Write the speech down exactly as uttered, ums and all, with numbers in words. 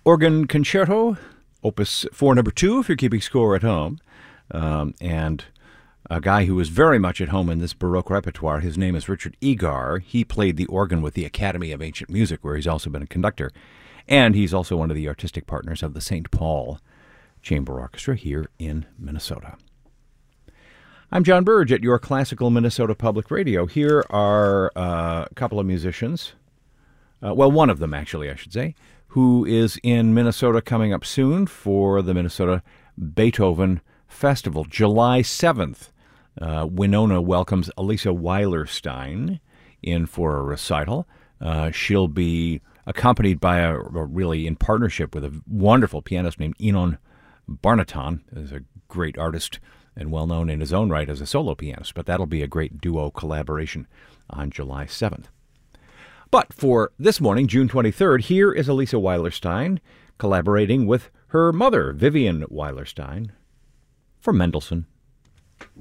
Organ Concerto, Opus four, number two, if you're keeping score at home. Um, and a guy who is very much at home in this Baroque repertoire, his name is Richard Egar. He played the organ with the Academy of Ancient Music, where he's also been a conductor. And he's also one of the artistic partners of the Saint Paul Chamber Orchestra here in Minnesota. I'm John Burge at your Classical Minnesota Public Radio. Here are uh, a couple of musicians. Uh, well, one of them, actually, I should say, who is in Minnesota coming up soon for the Minnesota Beethoven Festival. July seventh, uh, Winona welcomes Elisa Weilerstein in for a recital. Uh, she'll be accompanied by a, a really in partnership with a wonderful pianist named Enon Barnaton, who's a great artist and well-known in his own right as a solo pianist. But that'll be a great duo collaboration on July seventh. But for this morning, June twenty-third, here is Elisa Weilerstein collaborating with her mother, Vivian Weilerstein, for Mendelssohn.